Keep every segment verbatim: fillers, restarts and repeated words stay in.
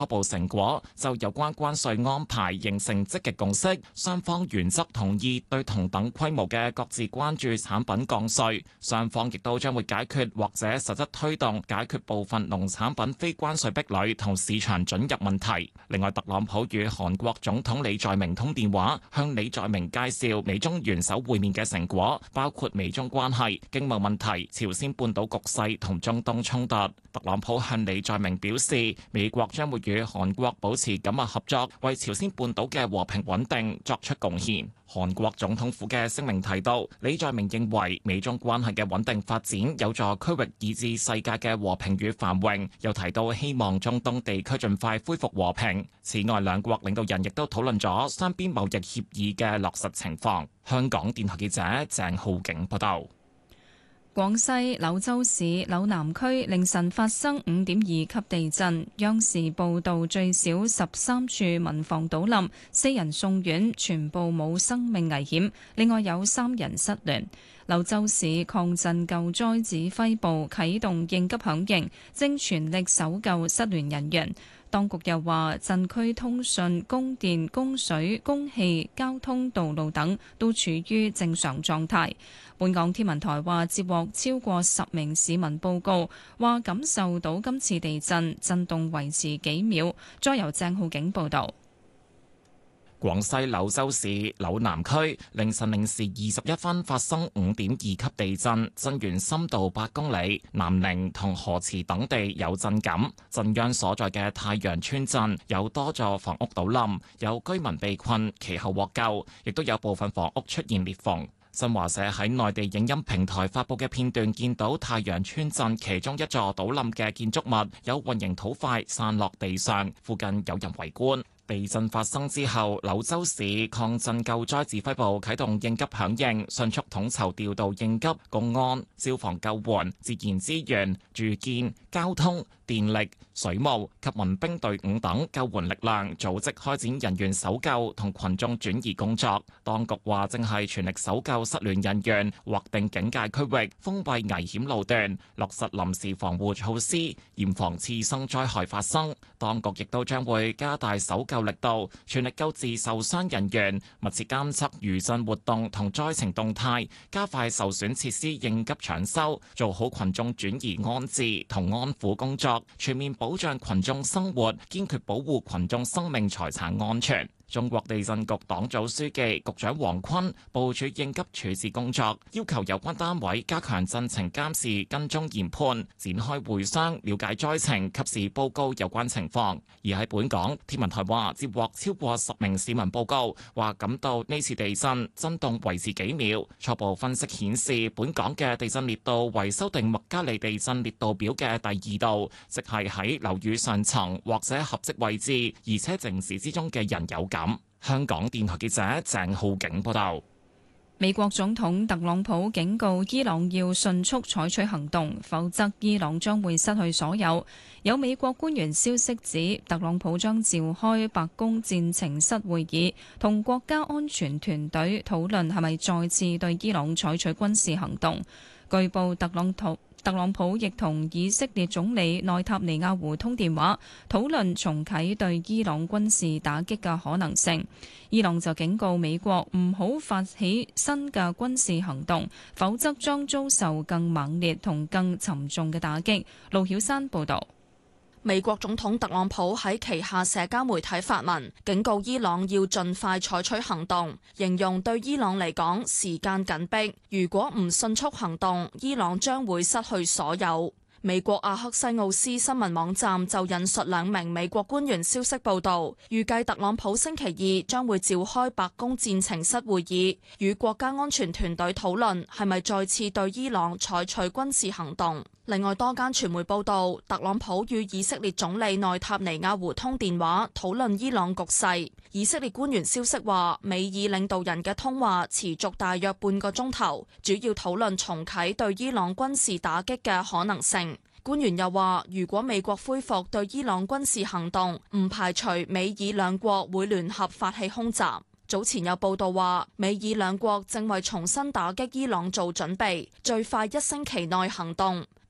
初步成果就有關關稅安排形成積極共識，雙方原則同意對同等規模嘅各自關注產品降稅，雙方亦都將會解決或者實質推動解決部分農產品非關稅壁壘同市場准入問題。另外，特朗普與韓國總統李在明通電話，向李在明介紹美中元首會面嘅成果，包括美中關係、經貿問題、朝鮮半島局勢同中東衝突。特朗普向李在明表示，美國將會與韓國保持緊密合作，為朝鮮半島嘅和平穩定作出貢獻。韓國總統府嘅聲明提到，李在明認為美中關係嘅穩定發展有助區域以至世界嘅和平與繁榮，又提到希望中東地區盡快恢復和平。此外，兩國領導人亦都討論咗雙邊貿易協議嘅落實情況。香港電台記者鄭浩景報道。 廣西柳州市柳南區凌晨發生五點二級地震，央視報道最少十三處民房倒冧，四人送院，全部冇生命危險，另外有三人失聯。柳州市抗震救災指揮部啟動應急響應，正全力搜救失聯人員。當局又話，震區通訊、供電、供水、供氣、交通、道路等都處於正常狀態。本港天文台話，接獲超過十名市民報告，話感受到今次地震震動維持幾秒。再由鄭浩景報導。 廣西柳州市柳南區凌晨零時二十一分發生五點二級地震，震源深度八公里，南寧同河池等地有震感。震央所在嘅太陽村鎮有多座房屋倒冧，有居民被困，其後獲救，亦都有部分房屋出現裂縫。新華社喺內地影音平台發佈嘅片段見到太陽村鎮其中一座倒冧嘅建築物有混凝土塊散落地上，附近有人圍觀。地震發生之後，柳州市抗震救災指揮部啟動應急響應，迅速統籌調度應急、公安、消防救援、自然資源、住建、交通、電力、水務及民兵隊伍等救援力量，組織開展人員搜救同群眾轉移工作。當局話正係全力搜救失聯人員，劃定警戒區域，封閉危險路段，落實臨時防護措施，嚴防次生災害發生。當局亦都將會加大搜救力度，全力救治受傷人員，密切監測餘震活動同災情動態，加快受損設施應急搶修，做好群眾轉移安置同安撫工作，全面保障群眾生活，堅決保護群眾生命財產安全。中國地震局黨組書記、局長王坤部署應急處置工作，要求有關單位加強震情監視、跟蹤研判，展開會商，了解災情，及時報告有關情況。而喺本港，天文台話接獲超過十名市民報告，話感到呢次地震震動維持幾秒。初步分析顯示，本港嘅地震烈度為修訂麥加利地震烈度表嘅第二度，即係喺樓宇上層或者合適位置，而且靜止之中嘅人有感。香港電台記者鄭浩景報道。 美國總統特朗普警告伊朗要迅速採取行動，否則伊朗將會失去所有。有美國官員消息指，特朗普將召開白宮戰情室會議，同國家安全團隊討論係咪再次對伊朗採取軍事行動。據報，特朗普特朗普亦同以色列總理內塔尼亞胡通電話，討論重啟對伊朗軍事打擊嘅可能性。伊朗就警告美國唔好發起新嘅軍事行動，否則將遭受更猛烈同更沉重嘅打擊。盧曉山報導。 美國總統特朗普喺旗下社交媒體發文，警告伊朗要盡快採取行動，形容對伊朗嚟講時間緊迫，如果唔迅速行動，伊朗將會失去所有。美國阿克西奧斯新聞網站就引述兩名美國官員消息報道，預計特朗普星期二將會召開白宮戰情室會議，與國家安全團隊討論係咪再次對伊朗採取軍事行動。另外，多間傳媒報道，特朗普與以色列總理內塔尼亞胡通電話，討論伊朗局勢。以色列官員消息話，美以領導人嘅通話持續大約半個鐘頭，主要討論重啟對伊朗軍事打擊嘅可能性。官員又話，如果美國恢復對伊朗軍事行動，唔排除美以兩國會聯合發起空襲。早前有報道話，美以兩國正為重新打擊伊朗做準備，最快一星期內行動。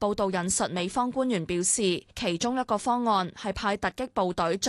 報道引述美方官員表示，其中一個方案係派突擊部隊